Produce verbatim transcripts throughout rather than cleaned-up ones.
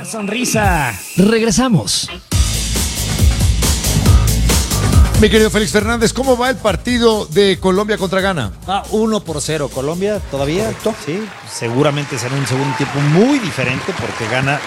sonrisa. Regresamos. Mi querido Félix Fernández, ¿cómo va el partido de Colombia contra Ghana? Ah, uno por cero Colombia todavía. Correcto. Sí, seguramente será un segundo tiempo muy diferente porque Ghana.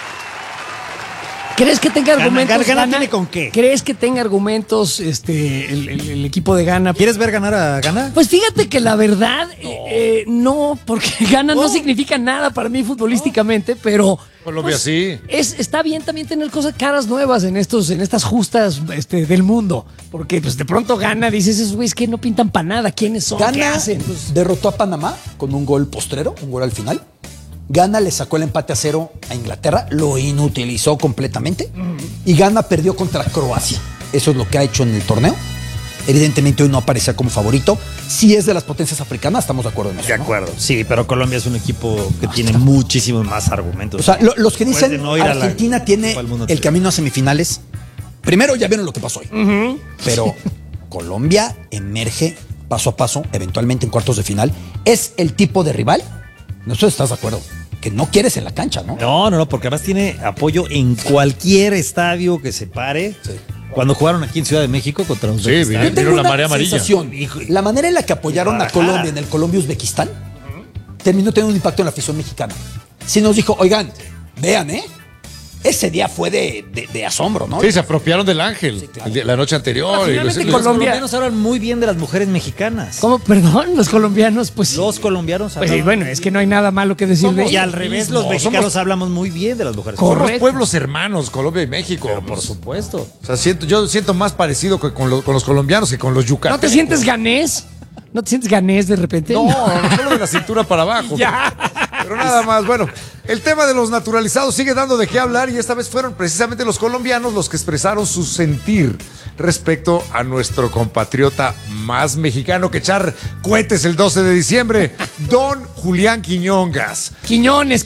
¿Crees que tenga argumentos? Ghana, Ghana Ghana? ¿Tiene con qué? ¿Crees que tenga argumentos este, el, el, el equipo de Ghana? ¿Quieres ver ganar a Ghana? Pues fíjate que la verdad, no, eh, eh, no porque Ghana no. no significa nada para mí futbolísticamente, no. pero... Colombia pues, sí. Es, está bien también tener cosas caras nuevas en estos, en estas justas este, del mundo. Porque pues de pronto Ghana, dices, esos güeyes que no pintan para nada. ¿Quiénes son? Ghana ¿Qué hacen? Pues, derrotó a Panamá con un gol postrero, un gol al final. Ghana le sacó el empate a cero a Inglaterra, lo inutilizó completamente. Uh-huh. Y Ghana perdió contra Croacia. Eso es lo que ha hecho en el torneo. Evidentemente hoy no aparecía como favorito. Sí es de las potencias africanas, estamos de acuerdo en eso. De acuerdo, ¿no? Sí, pero Colombia es un equipo que no, tiene está... muchísimos más argumentos. O sea, lo, los que dicen de no Argentina la... tiene el camino a semifinales. Primero ya vieron lo que pasó hoy. Uh-huh. Pero Colombia emerge paso a paso, eventualmente en cuartos de final. Es el tipo de rival. No sé si estás de acuerdo. Que no quieres en la cancha, ¿no? No, no, no, porque además tiene apoyo en cualquier estadio que se pare. Sí. Cuando jugaron aquí en Ciudad de México contra Uzbekistán. Sí, vieron la marea amarilla. La manera en la que apoyaron a Colombia en el Colombia-Uzbekistán uh-huh. terminó teniendo un impacto en la afición mexicana. Sí nos dijo, oigan, vean, ¿eh? Ese día fue de, de, de asombro, ¿no? Sí, se apropiaron del ángel sí, claro. la noche anterior. Ah, finalmente y los, los colombianos hablan muy bien de las mujeres mexicanas. ¿Cómo? Perdón, los colombianos, pues. Los colombianos pues sí, bueno, es que no hay nada malo que decir de ellos. Y al revés, los mexicanos somos, hablamos muy bien de las mujeres. Somos pueblos hermanos, Colombia y México. Pero por supuesto. O sea, siento, yo siento más parecido que con, lo, con los colombianos que con los yucatecos. ¿No te sientes ganés? ¿No te sientes ganés de repente? No, no, solo de la cintura para abajo. Ya. Pero nada más, bueno, el tema de los naturalizados sigue dando de qué hablar y esta vez fueron precisamente los colombianos los que expresaron su sentir respecto a nuestro compatriota más mexicano que echar cohetes el doce de diciembre, don Julián Quiñongas. Quiñones.